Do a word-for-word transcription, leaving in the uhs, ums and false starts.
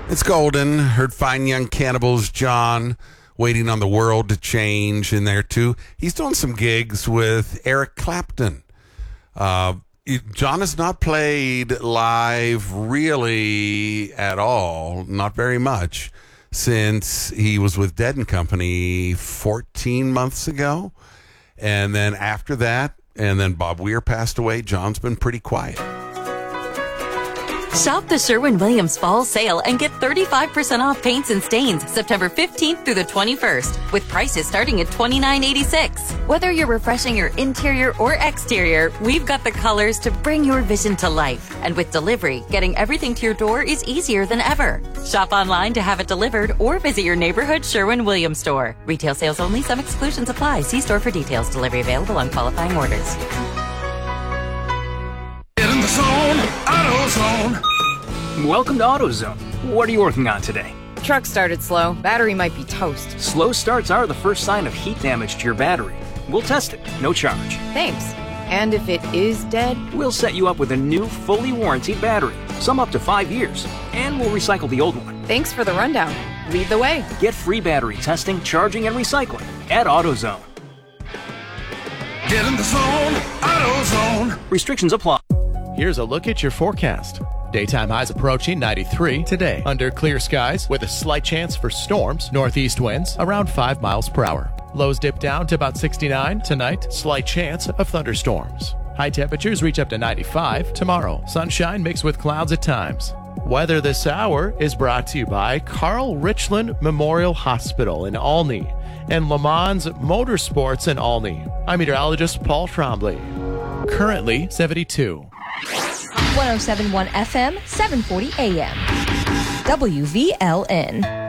It's Golden. Heard Fine Young Cannibals, John, Waiting on the World to Change in there, too. He's doing some gigs with Eric Clapton. Uh, John has not played live really at all, not very much, since he was with Dead and Company fourteen months ago. And then after that, and then Bob Weir passed away, John's been pretty quiet. Shop the Sherwin-Williams Fall Sale and get thirty-five percent off paints and stains September fifteenth through the twenty-first, with prices starting at twenty-nine eighty-six. Whether you're refreshing your interior or exterior, we've got the colors to bring your vision to life. And with delivery, getting everything to your door is easier than ever. Shop online to have it delivered or visit your neighborhood Sherwin-Williams store. Retail sales only. Some exclusions apply. See store for details. Delivery available on qualifying orders. Get in the zone, AutoZone. Welcome to AutoZone. What are you working on today? Truck started slow. Battery might be toast. Slow starts are the first sign of heat damage to your battery. We'll test it, no charge. Thanks. And if it is dead? We'll set you up with a new, fully warranted battery, some up to five years, and we'll recycle the old one. Thanks for the rundown. Lead the way. Get free battery testing, charging, and recycling at AutoZone. Get in the zone, AutoZone. Restrictions apply. Here's a look at your forecast. Daytime highs approaching ninety-three today under clear skies with a slight chance for storms, northeast winds around five miles per hour. Lows dip down to about sixty-nine tonight, slight chance of thunderstorms. High temperatures reach up to ninety-five tomorrow. Sunshine mixed with clouds at times. Weather this hour is brought to you by Carl Richland Memorial Hospital in Olney and Le Mans Motorsports in Olney. I'm meteorologist Paul Trombley. Currently seventy-two. one oh seven point one F M, seven forty A M. W V L N.